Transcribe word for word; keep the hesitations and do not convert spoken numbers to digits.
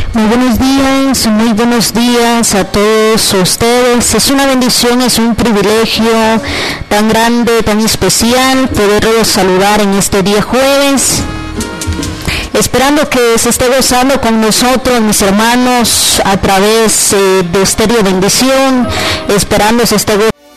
Muy buenos días, muy buenos días a todos ustedes. Es una bendición, es un privilegio tan grande, tan especial poderlos saludar en este día jueves. Esperando que se esté gozando con nosotros, mis hermanos, a través eh, de Estéreo Bendición, esperando se esté gozando